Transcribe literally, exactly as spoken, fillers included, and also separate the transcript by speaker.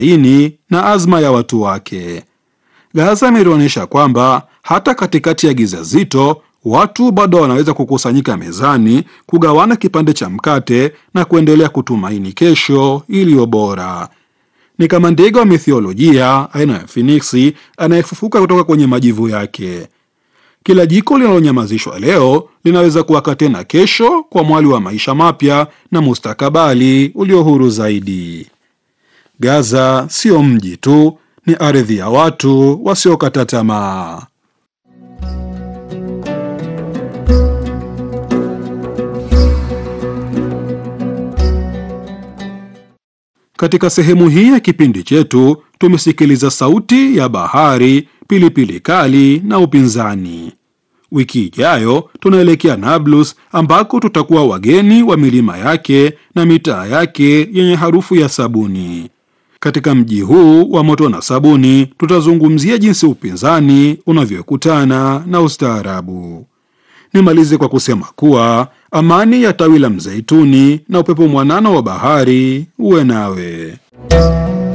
Speaker 1: ini na azma ya watu wake. Gaza imeonyesha kwamba hata katikati ya giza zito, watu bado wanaweza kukusanyika mezani, kugawana kipande cha mkate na kuendelea kutumaini kesho iliyo bora. Ni kama ndege wa mithiolojia aina ya finiksi anayefufuka kutoka kwenye majivu yake. Kila jiko linalonyamazishwa leo linaweza kuwaka tena kesho kwa mwali wa maisha mapya na mustakabali ulio huru zaidi. Gaza sio mji tu, ni ardhi ya watu wasiokata tamaa. Katika sehemu hii ya kipindi chetu tumesikiliza sauti ya bahari, pilipili kali na upinzani. Wiki ijayo tunaelekea Nablus ambako tutakuwa wageni wa milima yake na mitaa yake yenye harufu ya sabuni. Katika mji huu wa moto na sabuni tutazungumzia jinsi upinzani unavyokutana na ustaarabu. Nimalize kwa kusema kuwa amani ya tawi la mzeituni na upepo mwanana wa bahari uwe nawe.